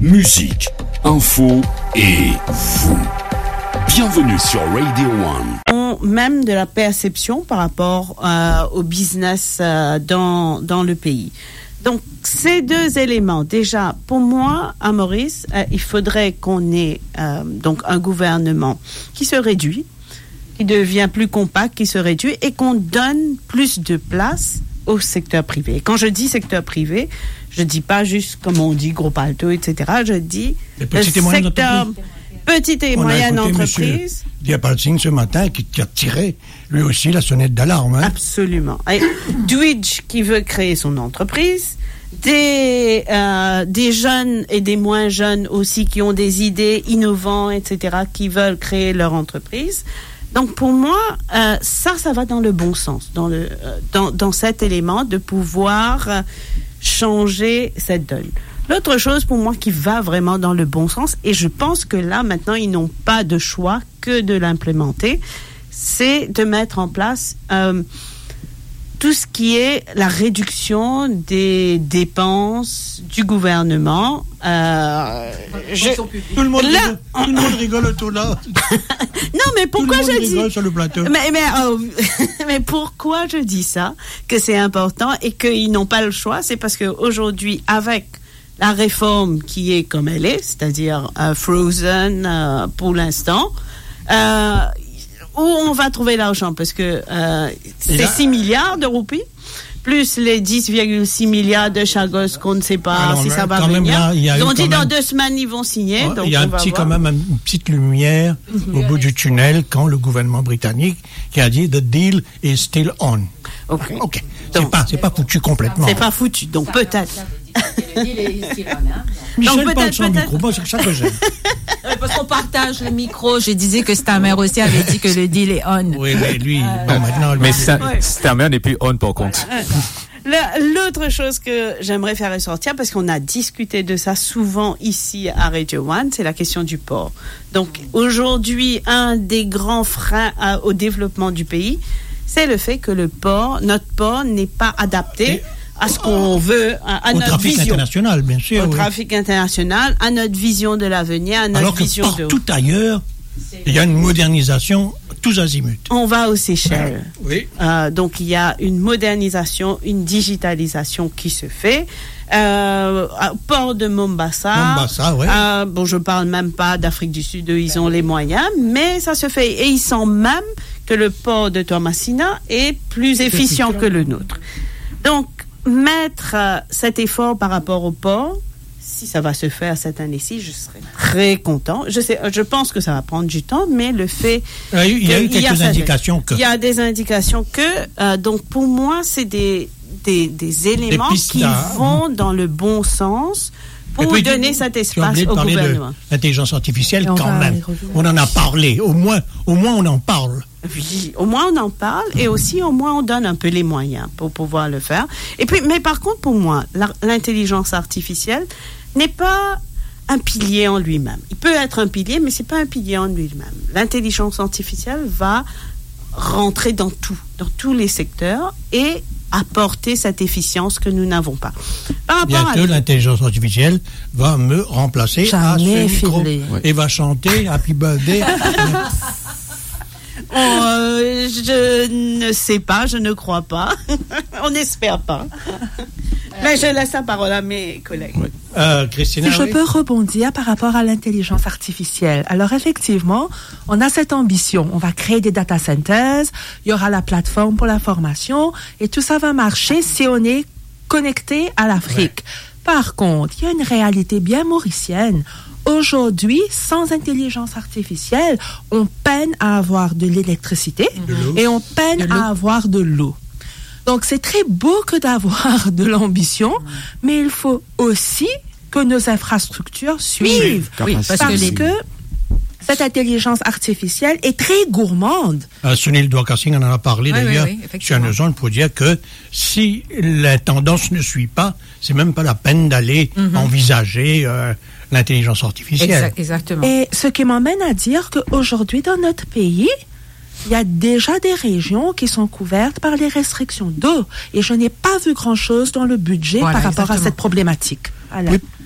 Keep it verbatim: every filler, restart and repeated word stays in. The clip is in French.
musique, info et vous. Bienvenue sur Radio One. Même de la perception par rapport euh, au business euh, dans, dans le pays. Donc, ces deux éléments, déjà, pour moi, à Maurice, euh, il faudrait qu'on ait euh, donc un gouvernement qui se réduit, qui devient plus compact, qui se réduit, et qu'on donne plus de place au secteur privé. Et quand je dis secteur privé, je dis pas juste, comme on dit, gros palto, et cetera. Je dis le secteur petite et moyenne entreprise. Diapalsing ce matin qui, qui a tiré lui aussi la sonnette d'alarme. Hein. Absolument. Et Dwidge qui veut créer son entreprise, des euh, des jeunes et des moins jeunes aussi qui ont des idées innovantes, et cetera, qui veulent créer leur entreprise. Donc pour moi, euh, ça, ça va dans le bon sens, dans le euh, dans dans cet élément de pouvoir euh, changer cette donne. L'autre chose pour moi qui va vraiment dans le bon sens, et je pense que là maintenant ils n'ont pas de choix que de l'implémenter, c'est de mettre en place euh, tout ce qui est la réduction des dépenses du gouvernement. Euh, je, tout, le monde là, rigole, tout le monde rigole autour là. Non, mais pourquoi tout le monde je rigole dis sur le plateau. Mais mais, oh, mais pourquoi je dis ça, que c'est important et qu'ils n'ont pas le choix, c'est parce que aujourd'hui, avec la réforme qui est comme elle est, c'est-à-dire euh, frozen euh, pour l'instant, euh, où on va trouver l'argent, parce que euh, c'est là, six milliards de roupies, plus les dix virgule six milliards de Chagos qu'on ne sait pas alors, si ça va venir. Là, ils ont dit dans même, deux semaines ils vont signer. Oh, donc il y a un petit, quand même une petite lumière mm-hmm. au bout du tunnel quand le gouvernement britannique qui a dit « the deal is still on ». Ok. Ok. C'est pas, c'est pas foutu complètement. C'est pas foutu, donc ça peut-être. Michel donc, parle sans micro, moi c'est ça que j'aime. Parce qu'on partage le micro, je disais que Stamer aussi avait dit que le deal est on. Oui, mais lui, euh, bon maintenant... Mais Stamer n'est plus on par contre. L'autre chose que j'aimerais faire ressortir, parce qu'on a discuté de ça souvent ici à Radio One, c'est la question du port. Donc aujourd'hui, un des grands freins à, au développement du pays, c'est le fait que le port, notre port n'est pas adapté Et à ce qu'on veut, à, à au notre trafic vision. international, bien sûr. Au oui. trafic international, à notre vision de l'avenir, à notre Alors que vision de... partout ailleurs, il y a une modernisation tous azimuts. On va aux Seychelles. Oui. Euh, donc il y a une modernisation, une digitalisation qui se fait. Euh, au port de Mombasa. Mombasa, oui. Euh, bon, je parle même pas d'Afrique du Sud, eux, ils ont les moyens, mais ça se fait. Et ils sentent même que le port de Toamasina est plus efficient que le nôtre. Donc, mettre euh, cet effort par rapport au port, si ça va se faire cette année-ci, je serai très content. Je sais, je pense que ça va prendre du temps, mais le fait... Il y a eu, il y a eu quelques y a indications que... Il y a des indications que... Euh, donc, pour moi, c'est des, des, des éléments des qui vont dans le bon sens pour puis, donner cet espace au gouvernement. De l'intelligence artificielle, quand même. On en a parlé. Au moins, au moins, on en parle. Oui, au moins on en parle et aussi au moins on donne un peu les moyens pour pouvoir le faire. Et puis, mais par contre, pour moi, la, l'intelligence artificielle n'est pas un pilier en lui-même. Il peut être un pilier, mais c'est pas un pilier en lui-même. L'intelligence artificielle va rentrer dans tout, dans tous les secteurs et apporter cette efficience que nous n'avons pas. Par rapport Bientôt, à l'intelligence artificielle va me remplacer Jamais à ce micro ouais. et va chanter Happy Birthday. Oh, euh, je ne sais pas, je ne crois pas. On n'espère pas. Mais je laisse la parole à mes collègues. Oui. Euh, Christina, si je oui. peux rebondir par rapport à l'intelligence artificielle. Alors effectivement, on a cette ambition. On va créer des data centers, il y aura la plateforme pour la formation et tout ça va marcher si on est connecté à l'Afrique. Ouais. Par contre, il y a une réalité bien mauricienne. Aujourd'hui, sans intelligence artificielle, on peine à avoir de l'électricité de et on peine à avoir de l'eau. Donc, c'est très beau que d'avoir de l'ambition, mmh. mais il faut aussi que nos infrastructures suivent. Oui, parce, parce que, que cette intelligence artificielle est très gourmande. Euh, Sunil Dwakasing en a parlé oui, d'ailleurs oui, oui, sur une zone pour dire que si la tendance ne suit pas, c'est même pas la peine d'aller mmh. envisager euh, l'intelligence artificielle. Exact, exactement. Et ce qui m'emmène à dire qu'aujourd'hui, dans notre pays, il y a déjà des régions qui sont couvertes par les restrictions d'eau. Et je n'ai pas vu grand-chose dans le budget voilà, par rapport exactement. à cette problématique. Oui,